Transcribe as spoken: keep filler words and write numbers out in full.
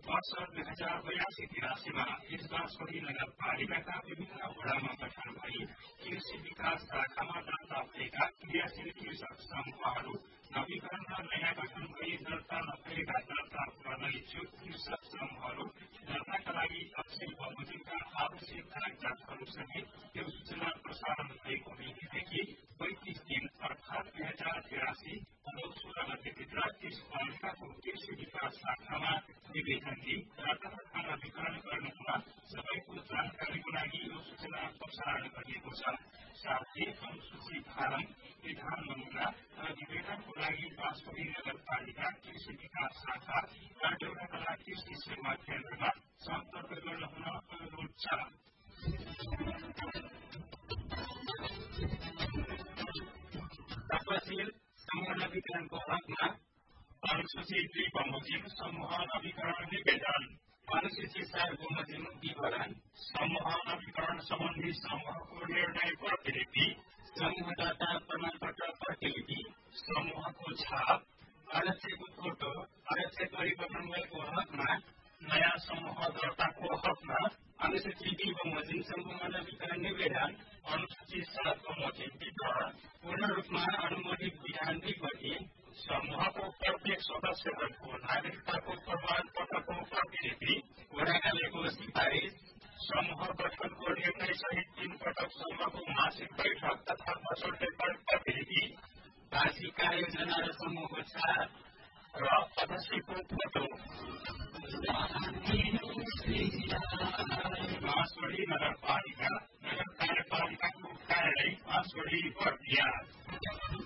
वर्ष दुई हजार बयासी तिरासीमा यस बाँसबेडी नगरपालिकाका विभिन्न वडामा गठन भई कृषि विकास शाखामा दर्ता भएका क्रियाशील कृषक समूहहरू नवीकरण र नयाँ गठन भई दर्ता नभएका दर्ता गर्न इच्छुक कृषक समूहहरू दर्ताका लागि तहसील बमोजिमका आवश्यक कागजातहरू सहित यो सूचना प्रसारण भएको मितिदेखि पैंतिस दिन अर्थात दुई हजार तिरासी भदौ सोह्र गतेभित्र त्यस पालिकाको कृषि विकास शाखामा निवेदन दिई दर्ता तथा नवीकरण गर्नुहुन सबैको जानकारीको लागि यो सूचना प्रसारण गरिएको छ। साथै अनुसूची फारम विधान नमुना र निवेदनको लागि बाँसबेडी नगरपालिका कृषि विकास शाखा काटेौराकला कृषि सेवा केन्द्रमा सम्पर्क गर्नुहुन अनुरोध छ। तपसिल समूह नवीकरणको हकमा अनुसूची दुई बमोजिम समूह नवीकरण निवेदन अनुसूची चार बमोजिम विवरण समूह नवीकरण सम्बन्धी समूहको निर्णय प्रतिलिपि समूह दर्ता प्रमाणपत्र प्रतिलिपि समूहको छाप अध्यक्षको फोटो अध्यक्ष परिवर्तन भएको हकमा नयाँ समूह दर्ताको हकमा अनुसूची दुई बमोजिम समूह नवीकरण निवेदन अनुसूची सात बमोजिम विवरण पूर्ण रूपमा अनुमोदित विधान विपत्ति समूहको प्रत्येक सदस्यहरूको नागरिकताको प्रमाण पत्रको प्रतिलिपि वडाकालेको सिफारिस समूह गठनको निर्णय सहित तीन पटक समूहको मासिक बैठक तथा फसल रेकर्ड प्रतिलिपि वार्षिक कार्ययोजना र समूहको छाप र अध्यक्षको फोटो। बाँसबेडी नगरपालिका नगर कार्यपालिकाको कार्यालय बाँसबेडी बर्दिया।